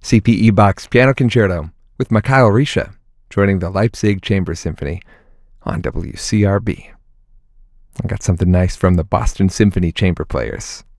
CPE Bach's Piano Concerto with Mikhail Risha, joining the Leipzig Chamber Symphony on WCRB. I got something nice from the Boston Symphony Chamber Players.